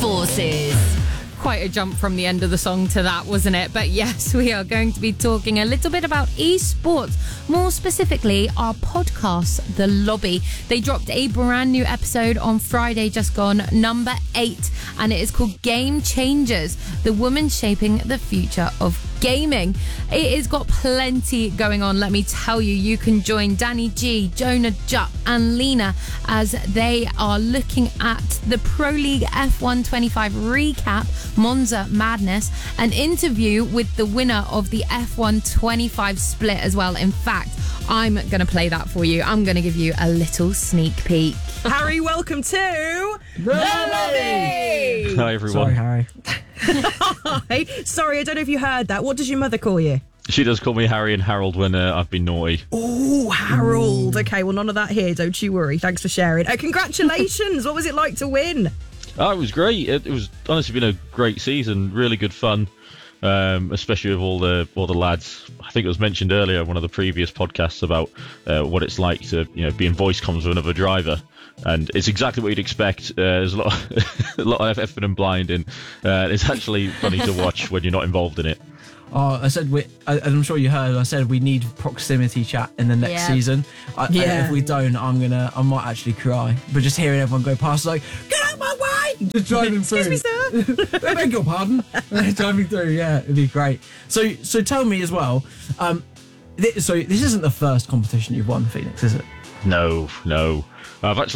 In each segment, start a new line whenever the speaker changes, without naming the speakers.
Forces.
Quite a jump from the end of the song to that, wasn't it? But yes, we are going to be talking a little bit about esports. More specifically, our podcast, The Lobby. They dropped a brand new episode on Friday, just gone, number 8, and it is called Game Changers, the woman shaping the future of gaming. It has got plenty going on, let me tell you. You can join Danny G, Jonah Jupp and Lena as they are looking at the Pro League F1 25 recap, Monza Madness, an interview with the winner of the F1 25 split as well. In fact, I'm going to play that for you. I'm going to give you a little sneak peek.
Harry, welcome to
The
Lobby!
Hi, everyone.
Sorry, Harry.
Hi. Sorry, I don't know if you heard that. What does your mother call you?
She does call me Harry and Harold when I've been naughty.
Oh, Harold. Okay, well, none of that here. Don't you worry. Thanks for sharing. Congratulations. What was it like to win?
Oh, it was great. It was honestly been a great season. Really good fun, especially with all the lads. I think it was mentioned earlier in one of the previous podcasts about what it's like to be in voice comms with another driver. And it's exactly what you'd expect. There's a lot of effort and blinding. It's actually funny to watch when you're not involved in it.
Oh, I said, I'm sure you heard, I said we need proximity chat in the next season. If we don't, I might actually cry. But just hearing everyone go past, like, get out my way! Just driving through.
Excuse me, sir.
I beg your pardon. Driving through, yeah, it'd be great. So tell me as well, this isn't the first competition you've won, Phoenix, is it?
No. I've had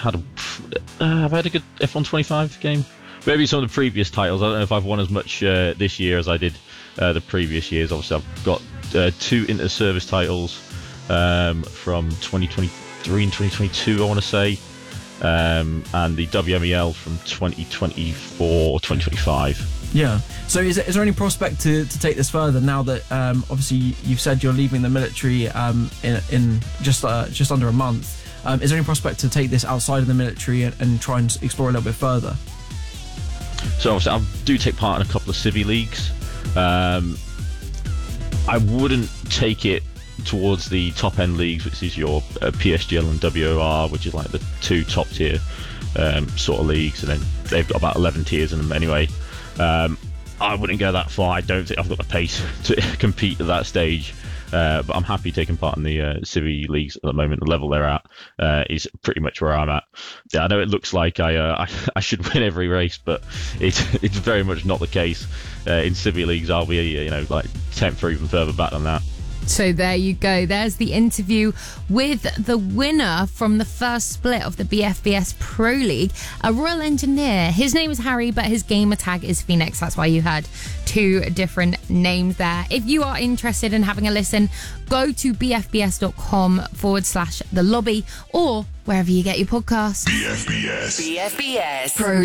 a good F1 25 game. Maybe some of the previous titles. I don't know if I've won as much this year as I did the previous years. Obviously, I've got 2 inter-service titles from 2023 and 2022, I want to say, and the WMEL from 2024 or 2025.
Yeah. So is there any prospect to take this further now that obviously you've said you're leaving the military in just under a month? Is there any prospect to take this outside of the military and try and explore a little bit further?
So obviously I do take part in a couple of civvy leagues. I wouldn't take it towards the top end leagues, which is your PSGL and WOR, which is like the 2 top tier sort of leagues, and then they've got about 11 tiers in them anyway. I wouldn't go that far. I don't think I've got the pace to compete at that stage. But I'm happy taking part in the civvy leagues at the moment. The level they're at is pretty much where I'm at. Yeah, I know it looks like I should win every race, but it's very much not the case. In civvy leagues, I'll be like 10th or even further back than that.
So there you go. There's the interview with the winner from the first split of the BFBS Pro League, a Royal Engineer. His name is Harry, but his gamer tag is Phoenix. That's why you had 2 different names there. If you are interested in having a listen, go to bfbs.com/the lobby or wherever you get your podcasts.
BFBS Pro